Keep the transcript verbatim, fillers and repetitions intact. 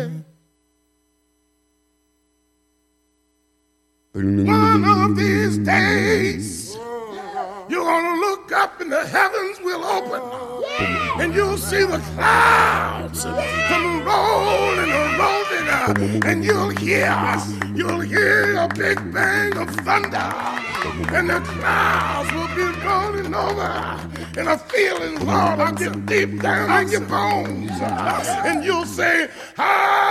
one of these days, you're gonna look up and the heavens will open, and you'll see the clouds come rolling and rolling, and you'll hear, you'll hear a big bang of thunder, and the clouds will be rolling over, and a feeling, Lord, I'll get deep down in your bones, and you'll say, ah.